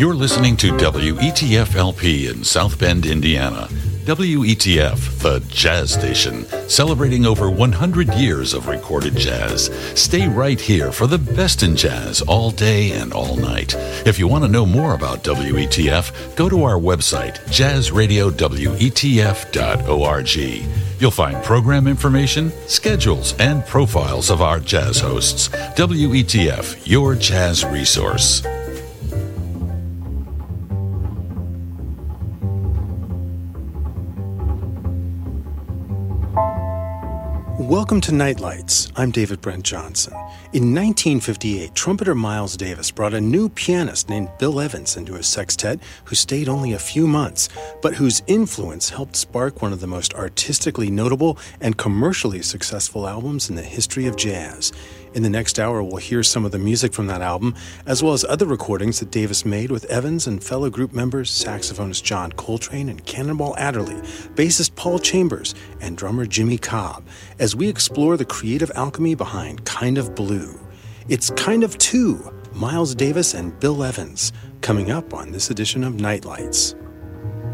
You're listening to WETF LP in South Bend, Indiana. WETF, the jazz station, celebrating over 100 years of recorded jazz. Stay right here for the best in jazz all day and all night. If you want to know more about WETF, go to our website, jazzradiowetf.org. You'll find program information, schedules, and profiles of our jazz hosts. WETF, your jazz resource. Welcome to Nightlights. I'm David Brent Johnson. In 1958, trumpeter Miles Davis brought a new pianist named Bill Evans into his sextet who stayed only a few months, but whose influence helped spark one of the most artistically notable and commercially successful albums in the history of jazz. In the next hour, we'll hear some of the music from that album, as well as other recordings that Davis made with Evans and fellow group members saxophonist John Coltrane and Cannonball Adderley, bassist Paul Chambers, and drummer Jimmy Cobb, as we explore the creative alchemy behind Kind of Blue. It's Kind of Two, Miles Davis and Bill Evans, coming up on this edition of Nightlights.